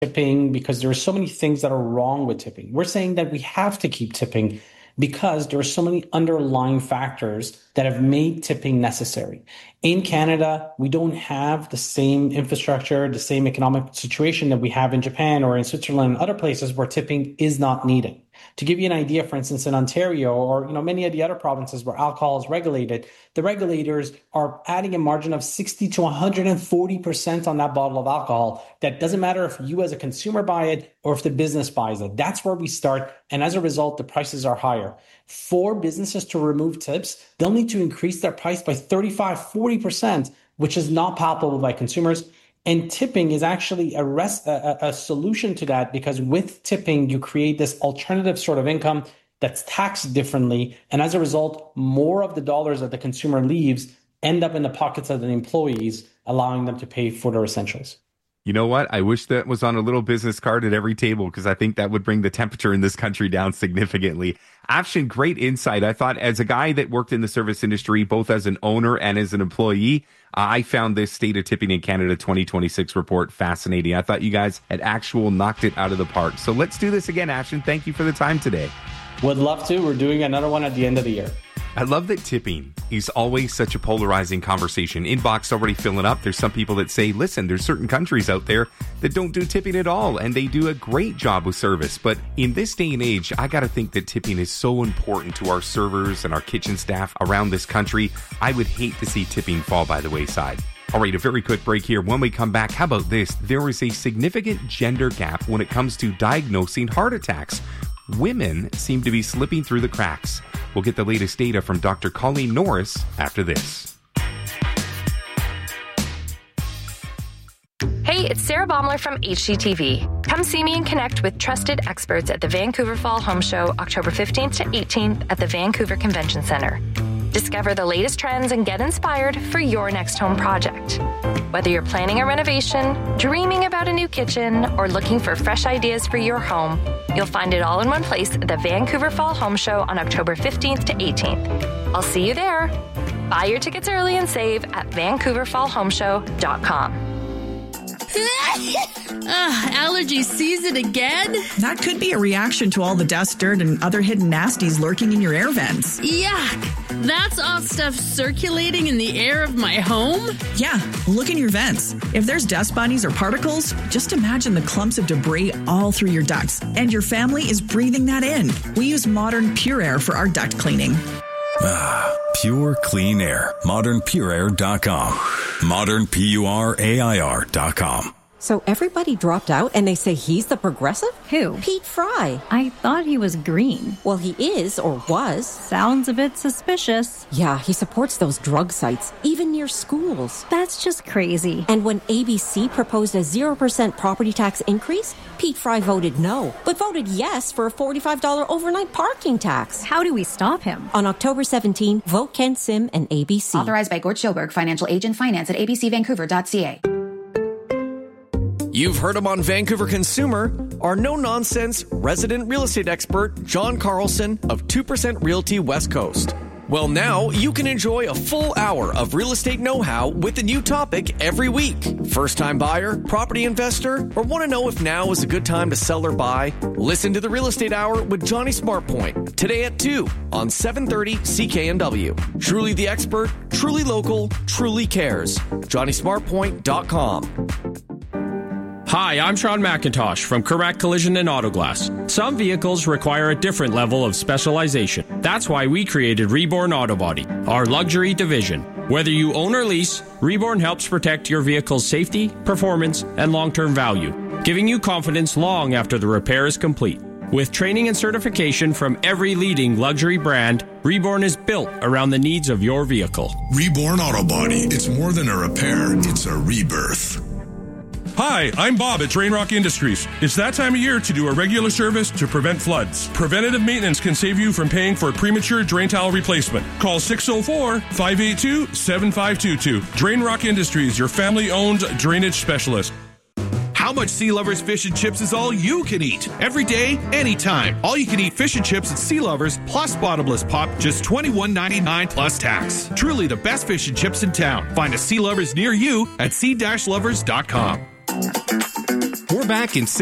tipping because there are so many things that are wrong with tipping. We're saying that we have to keep tipping because there are so many underlying factors that have made tipping necessary. In Canada, we don't have the same infrastructure, the same economic situation that we have in Japan or in Switzerland and other places where tipping is not needed. To give you an idea, for instance, in Ontario or many of the other provinces where alcohol is regulated, the regulators are adding a margin of 60 to 140% on that bottle of alcohol. That doesn't matter if you as a consumer buy it or if the business buys it. That's where we start. And as a result, the prices are higher. For businesses to remove tips, they'll need to increase their price by 35, 40%, which is not palpable by consumers. And tipping is actually a solution to that, because with tipping, you create this alternative sort of income that's taxed differently. And as a result, more of the dollars that the consumer leaves end up in the pockets of the employees, allowing them to pay for their essentials. You know what? I wish that was on a little business card at every table, because I think that would bring the temperature in this country down significantly. Afshin, great insight. I thought, as a guy that worked in the service industry, both as an owner and as an employee, I found this State of Tipping in Canada 2026 report fascinating. I thought you guys had knocked it out of the park. So let's do this again, Afshin. Thank you for the time today. Would love to. We're doing another one at the end of the year. I love that tipping is always such a polarizing conversation. Inbox already filling up. There's some people that say, listen, there's certain countries out there that don't do tipping at all, and they do a great job with service. But in this day and age, I got to think that tipping is so important to our servers and our kitchen staff around this country. I would hate to see tipping fall by the wayside. All right, a very quick break here. When we come back, how about this? There is a significant gender gap when it comes to diagnosing heart attacks. Women seem to be slipping through the cracks. We'll get the latest data from Dr. Colleen Norris after this. Hey, it's Sarah Baumler from HGTV. Come see me and connect with trusted experts at the Vancouver Fall Home Show, October 15th to 18th at the Vancouver Convention Center. Discover the latest trends and get inspired for your next home project. Whether you're planning a renovation, dreaming about a new kitchen, or looking for fresh ideas for your home, you'll find it all in one place at the Vancouver Fall Home Show on October 15th to 18th. I'll see you there. Buy your tickets early and save at vancouverfallhomeshow.com. Allergy season again? That could be a reaction to all the dust, dirt, and other hidden nasties lurking in your air vents. Yuck! That's all stuff circulating in the air of my home? Yeah, look in your vents. If there's dust bunnies or particles, just imagine the clumps of debris all through your ducts, and your family is breathing that in. We use Modern Pure Air for our duct cleaning. Pure clean air. ModernPureAir.com. ModernPureAir.com. So everybody dropped out and they say he's the progressive? Who? Pete Fry. I thought he was green. Well, he is, or was. Sounds a bit suspicious. Yeah, he supports those drug sites, even near schools. That's just crazy. And when ABC proposed a 0% property tax increase, Pete Fry voted no, but voted yes for a $45 overnight parking tax. How do we stop him? On October 17, vote Ken Sim and ABC. Authorized by Gort Schilberg, financial agent, finance at abcvancouver.ca. You've heard him on Vancouver Consumer. Our no-nonsense resident real estate expert, John Carlson of 2% Realty West Coast. Well, now you can enjoy a full hour of real estate know-how with a new topic every week. First-time buyer, property investor, or want to know if now is a good time to sell or buy? Listen to the Real Estate Hour with Johnny Smartpoint today at 2 on 730 CKNW. Truly the expert, truly local, truly cares. JohnnySmartpoint.com. Hi, I'm Sean McIntosh from Correct Collision and Auto Glass. Some vehicles require a different level of specialization. That's why we created Reborn Auto Body, our luxury division. Whether you own or lease, Reborn helps protect your vehicle's safety, performance, and long-term value, giving you confidence long after the repair is complete. With training and certification from every leading luxury brand, Reborn is built around the needs of your vehicle. Reborn Auto Body. It's more than a repair, it's a rebirth. Hi, I'm Bob at Drain Rock Industries. It's that time of year to do a regular service to prevent floods. Preventative maintenance can save you from paying for premature drain tile replacement. Call 604-582-7522. Drain Rock Industries, your family-owned drainage specialist. How much Sea Lovers fish and chips is all you can eat? Every day, anytime. All you can eat fish and chips at Sea Lovers plus bottomless pop, just $21.99 plus tax. Truly the best fish and chips in town. Find a Sea Lovers near you at sea-lovers.com. We're back in